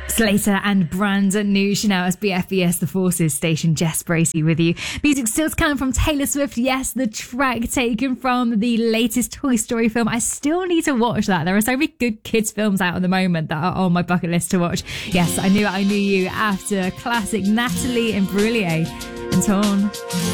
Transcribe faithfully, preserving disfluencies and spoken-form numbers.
Slater and brand new Chanel as B F B S The Forces station. Jess Bracey with you. Music still to come from Taylor Swift. Yes, the track taken from the latest Toy Story film. I still need to watch that. There are so many good kids films out at the moment that are on my bucket list to watch. Yes, I knew I knew you after classic Natalie Imbruglia and Torn.